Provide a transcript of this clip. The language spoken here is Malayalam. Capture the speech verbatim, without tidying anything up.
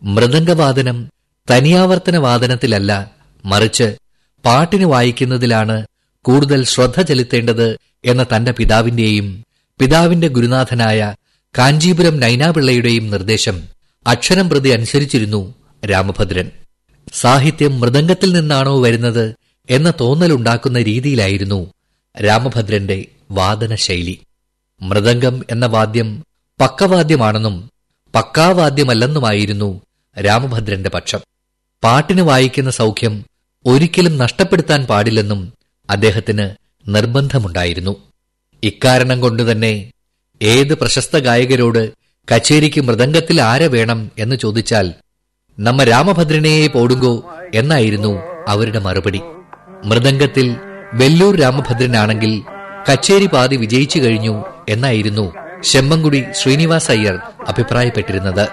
മൃദംഗവാദനം തനിയാവർത്തന വാദനത്തിലല്ല, മറിച്ച് പാട്ടിന് വായിക്കുന്നതിലാണ് കൂടുതൽ ശ്രദ്ധ ചെലുത്തേണ്ടത് എന്ന തന്റെ പിതാവിന്റെയും പിതാവിന്റെ ഗുരുനാഥനായ കാഞ്ചീപുരം നൈനാപിള്ളയുടെയും നിർദ്ദേശം അക്ഷരം പ്രതി അനുസരിച്ചിരുന്നു രാമഭദ്രൻ. സാഹിത്യം മൃദംഗത്തിൽ നിന്നാണോ വരുന്നത് എന്ന തോന്നലുണ്ടാക്കുന്ന രീതിയിലായിരുന്നു രാമഭദ്രന്റെ വാദന ശൈലി. മൃദംഗം എന്ന വാദ്യം പക്കവാദ്യമാണെന്നും പക്കാവാദ്യമല്ലെന്നുമായിരുന്നു രാമഭദ്രന്റെ പക്ഷം. പാട്ടിന് വായിക്കുന്ന സൗഖ്യം ഒരിക്കലും നഷ്ടപ്പെടുത്താൻ പാടില്ലെന്നും അദ്ദേഹത്തിന് നിർബന്ധമുണ്ടായിരുന്നു. ഇക്കാരണം കൊണ്ടുതന്നെ ഏത് പ്രശസ്ത ഗായകരോട് കച്ചേരിക്ക് മൃദംഗത്തിൽ ആരെ വേണം എന്ന് ചോദിച്ചാൽ നമ്മ രാമഭദ്രനെയെ പോടുങ്കോ എന്നായിരുന്നു അവരുടെ മറുപടി. മൃദംഗത്തിൽ വെല്ലൂർ രാമഭദ്രനാണെങ്കിൽ കച്ചേരി പാതി വിജയിച്ചു കഴിഞ്ഞു എന്നായിരുന്നു ശെമ്മങ്കുടി ശ്രീനിവാസ അയ്യർ അഭിപ്രായപ്പെട്ടിരുന്നത്.